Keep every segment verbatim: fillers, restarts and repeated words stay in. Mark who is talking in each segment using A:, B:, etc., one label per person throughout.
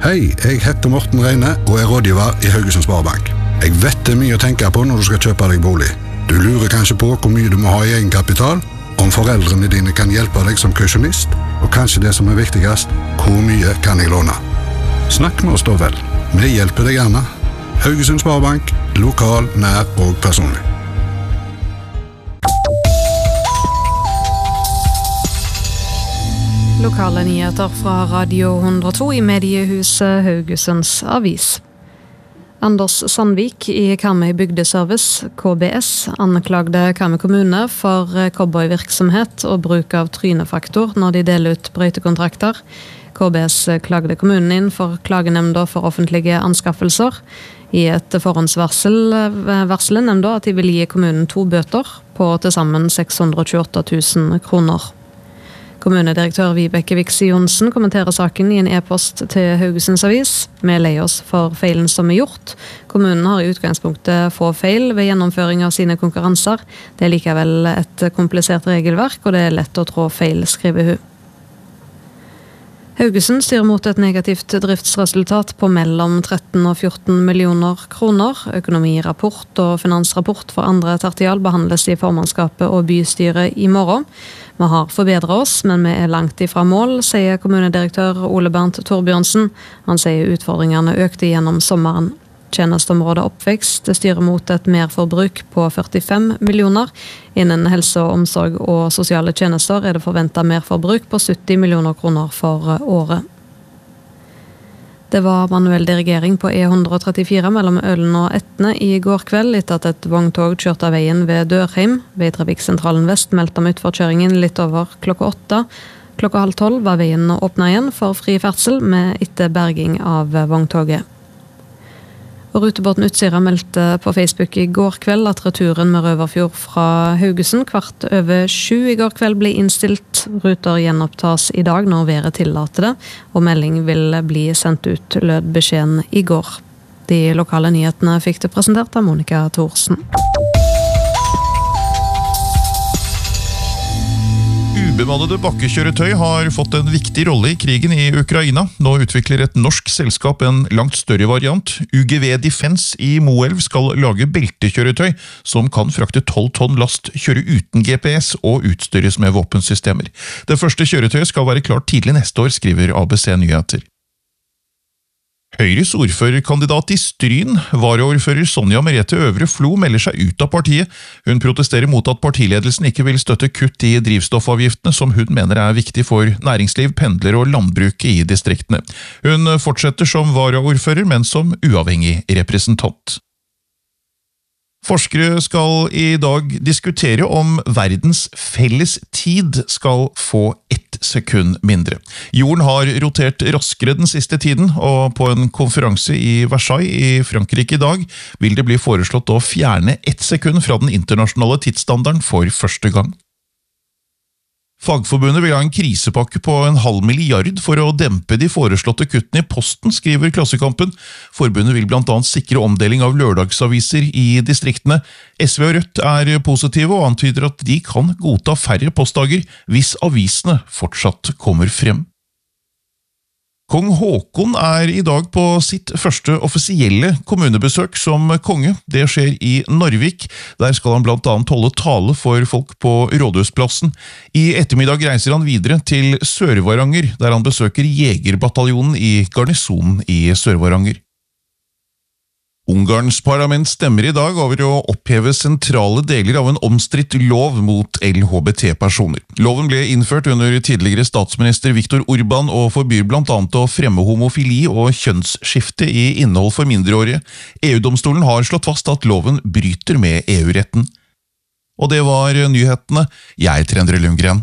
A: Hei, jeg heter Morten Reine og er rådgiver i Haugesund Sparebank. Jeg vet det er mye å tenke på når du skal kjøpe deg bolig. Du lurer kanskje på hvor mye du må ha i egenkapital, om foreldrene dine kan hjelpe deg som kausjonist, og kanskje det som er viktigst, hvor mye kan jeg låne? Snakk med oss da vel. Vi hjelper deg gjerne. Haugesund Sparebank, lokal, nær og personlig.
B: Lokale nyheter fra Radio hundre og to i mediehuset Haugesunds Avis. Anders Sandvik i Karmøy Bygdeservice, K B S, anklagde Karmøy kommune for cowboyvirksomhet og bruk av trynefaktor når de deler ut brøytekontrakter. K B S klagde kommunen inn for klagenemnda for offentlige anskaffelser. I et forhåndsvarsel varslet nemnda at de vil gi kommunen to bøter på til sammen seks hundre og tjueåtte tusen kroner. Kommunedirektør Vibeke Viksi Jonsen kommenterer saken i en e-post til Haugesunds Avis. Vi leier oss for feilen som er gjort. Kommunen har i utgangspunktet få feil ved gjennomføring av sine konkurranser. Det er likevel et komplisert regelverk, og det er lett å trå feil, skriver hun. Haugesund styrer mot et negativt driftsresultat på mellom tretten og fjorten millioner kroner. Økonomirapport og finansrapport for andre tertial behandles i formannskapet og bystyret i morgen. Vi har forbedret oss, men vi er langt ifra mål, sier kommunedirektør Ole Bernt Torbjørnsen. Han sier utfordringene økte gjennom sommeren. Tjenestområdet oppvekst styrer mot et merforbruk på førtifem millioner. Innen helse og omsorg og sosiale tjenester er det forventet merforbruk på sytti millioner kroner for året. Det var manuell dirigering på E ett hundre trettifire mellom Ølen og Etne i går kveld etter at et vogntog kjørte av veien ved Dørheim. Veitrafikksentralen Vest meldte om utforkjøringen litt over klokka åtte. Klokka halv tolv var veien åpnet igjen for fri ferdsel med etter berging av vogntoget. Og Rutebåten Utsira meldte på Facebook i går kveld at returen med Røverfjord fra Haugesund kvart over sju i går kveld ble innstilt. Ruter gjenopptas i dag når været tillater det, og melding vil bli sendt ut, lød beskjeden i går. De lokale nyhetene fikk det presentert av Monica Thorsen.
C: Ubemannede bakkekjøretøy har fått en viktig rolle i krigen i Ukraina. Nå utvikler et norsk selskap en langt større variant. U G V Defense i Moelv skal lage beltekjøretøy som kan frakte tolv tonn last, kjøre uten G P S og utstyres med våpensystemer. Det første kjøretøyet skal være klart tidlig neste år, skriver A B C Nyheter. Høyres ordførerkandidat i Stryn, varaordfører Sonja Merete Øvre Flo, melder seg ut av partiet. Hun protesterer mot at partiledelsen ikke vil støtte kutt i drivstoffavgiftene, som hun mener er viktig for næringsliv, pendler og landbruket i distriktene. Hun fortsetter som varaordfører, men som uavhengig representant. Forskere skal i dag diskutere om verdens felles tid skal få ett sekund mindre. Jorden har rotert raskere den siste tiden, og på en konferanse i Versailles i Frankrike i dag vil det bli foreslått å fjerne ett sekund fra den internasjonale tidsstandarden for første gang. Fagforbundet vil ha en krisepakke på en halv milliard for å dempe de foreslåtte kuttene i posten, skriver Klassekampen. Forbundet vil blant annet sikre omdeling av lørdagsaviser i distriktene. S V og Rødt er positive og antyder at de kan godta færre postdager hvis avisene fortsatt kommer frem. Kong Håkon er i dag på sitt første offisielle kommunebesøk som konge. Det skjer i Narvik. Der skal han blant annet holde tale for folk på Rådhusplassen. I ettermiddag reiser han videre til Sør-Varanger, der han besøker Jegerbataljonen i garnisonen i Sør-Varanger. Ungarns parlament stemmer i dag over å oppheve sentrale deler av en omstridt lov mot L H B T-personer. Loven ble innført under tidligere statsminister Viktor Orban og forbyr blant annet å fremme homofili og kjønnsskifte i innhold for mindreårige. E U-domstolen har slått fast at loven bryter med E U-retten. Og det var nyhetene. Jeg er Endre Lundgren.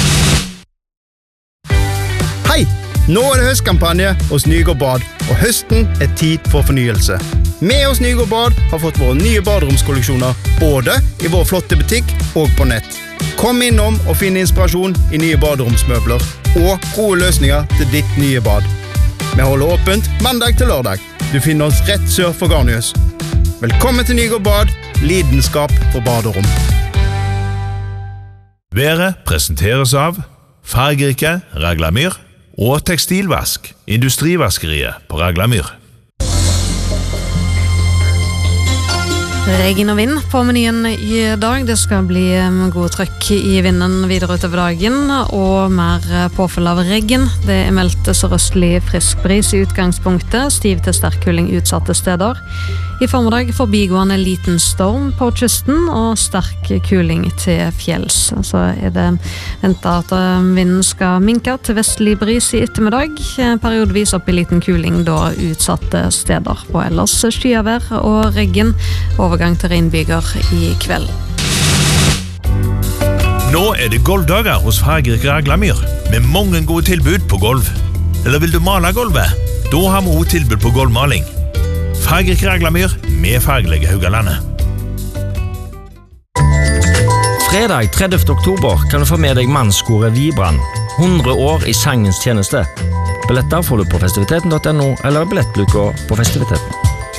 D: Hei! Nå er det høstkampanje hos Nygård Bad, og høsten er tid for fornyelse. Vi hos Nygård Bad har fått våre nye baderomskolleksjoner, både i vår flotte butikk og på nett. Kom innom og finn inspirasjon i nye baderomsmøbler, og gode løsninger til ditt nye bad. Vi holder åpent mandag til lørdag. Du finner oss rett sør for Garnius. Velkommen til Nygård Bad, lidenskap for baderom.
E: Været presenteres av fargerike Raglamyr og tekstilvask, industrivaskeriet på Raglamyr.
B: Regn og vind på menyen i dag. Det skal bli god trøkk i vinden videre utover dagen, og mer påfølge av regn. Det er meldt sørøstlig frisk bris i utgangspunktet, stiv til sterk kuling utsatte steder. I formiddag forbigående liten storm på kysten, og sterk kuling til fjells. Så er det ventet at vinden skal minke til vestlig bris i ettermiddag, periodvis opp i liten kuling da utsatte steder. På ellers skyavær og regn, overgang til regnbyger i kveld.
E: Nå er det golvdager hos Fargerik Raglamyr, med mange gode tilbud på golv. Eller vil du male golvet? Da har vi også tilbud på golvmaling. Fargerik Raglamyr med fargelige Haugalandet.
F: Fredag tredivte oktober kan du få med deg mannskoret Vibran. hundre år i sangens tjeneste. Billetter får du på festiviteten punktum no eller billettluka på festiviteten.